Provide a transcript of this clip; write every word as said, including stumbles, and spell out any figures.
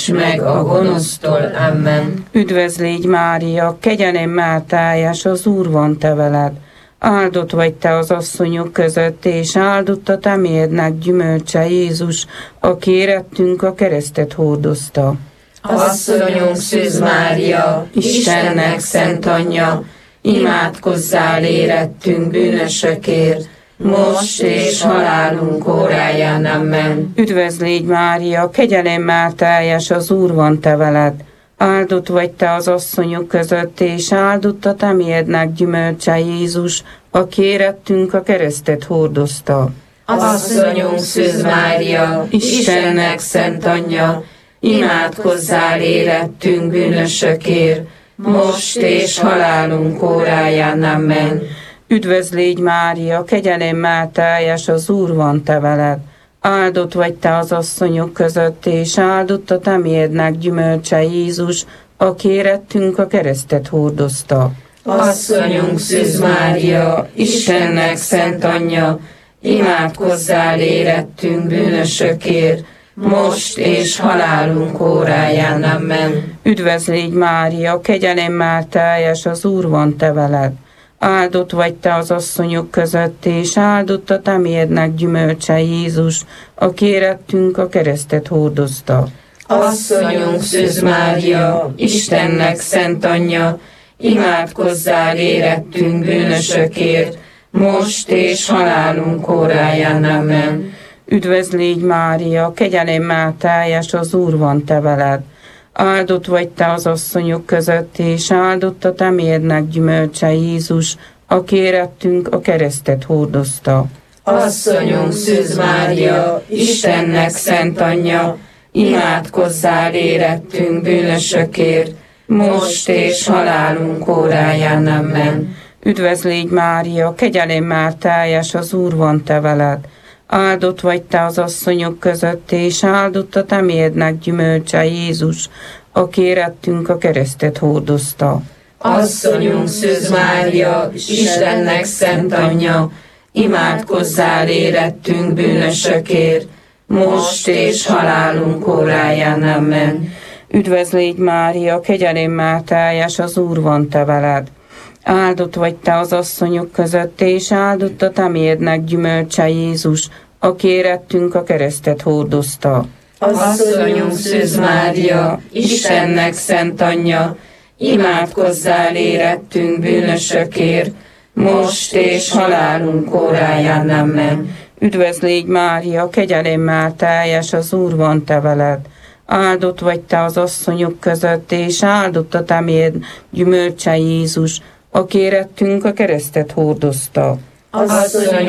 meg a gonosztól. Amen. Üdvözl légy Mária, kegyelem máltályás, az Úr van te veled. Áldott vagy te az asszonyok között, és áldott a te méhednek gyümölcse, Jézus, aki érettünk a keresztet hordozta. Asszonyunk Szűz Mária, Istennek szent anyja, imádkozzál érettünk bűnösökért, most és halálunk óráján. Amen. Üdvözl légy Mária, kegyelem máltályás, az Úr van te veled. Áldott vagy te az asszonyok között, és áldott a te méhednek gyümölcse, Jézus, aki érettünk a keresztet hordozta. Asszonyunk Szűz Mária, Istennek szent anyja, imádkozzál érettünk bűnösökért, most és halálunk óráján. Amen. Üdvözl légy Mária, kegyelem máltályás, az Úr van te veled. Áldott vagy te az asszonyok között, és áldott a te méhednek gyümölcse, Jézus, aki érettünk a keresztet hordozta. Asszonyunk Szűz Mária, Istennek szent anyja, imádkozzál érettünk bűnösökért, most és halálunk óráján. Amen. Üdvözl légy Mária, kegyelem máltályás, az Úr van te veled. Áldott vagy te az asszonyok között, és áldott a te méhednek gyümölcse, Jézus, aki érettünk a keresztet hordozta. Asszonyunk Szűz Mária, Istennek szent anyja, imádkozzál érettünk bűnösökért, most és halálunk óráján. Amen. Üdvözl légy Mária, kegyelem máltályás, az Úr van te veled. Áldott vagy te az asszonyok között, és áldott a te méhednek gyümölcse, Jézus, aki érettünk a keresztet hordozta. Asszonyunk Szűz Mária, Istennek szent anyja, imádkozzál érettünk bűnösökért, most és halálunk óráján. Amen. Üdvözl légy Mária, kegyelem máltályás, az Úr van te veled. Áldott vagy te az asszonyok között, és áldott a te méhednek gyümölcse, Jézus, aki érettünk a keresztet hordozta. Asszonyunk Szűz Mária, Istennek szent anyja, imádkozzál érettünk bűnösökért, most és halálunk óráján. Amen. Üdvözl légy Mária, kegyelem máltályás, az Úr van te veled. Áldott vagy te az asszonyok között, és áldott a te méhednek gyümölcse, Jézus, aki érettünk a keresztet hordozta. Asszonyunk Szűz Mária, Istennek szent anyja, imádkozzál érettünk bűnösökért, most és halálunk óráján. Amen. Üdvözl légy Mária, kegyelem máltályás, az Úr van te veled. Áldott vagy te az asszonyok között, és áldott a te méhednek gyümölcse, Jézus, aki érettünk a keresztet hordozta. Asszonyunk